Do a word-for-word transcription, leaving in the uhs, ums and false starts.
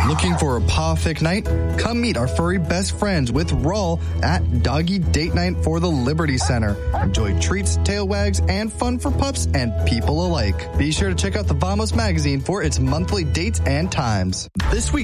Looking for a paw-fic night? Come meet our furry best friends with Rawl at Doggy Date Night for the Liberty Center. Enjoy treats, tail wags, and fun for pups and people alike. Be sure to check out the Vamos magazine for its monthly dates and times. This week,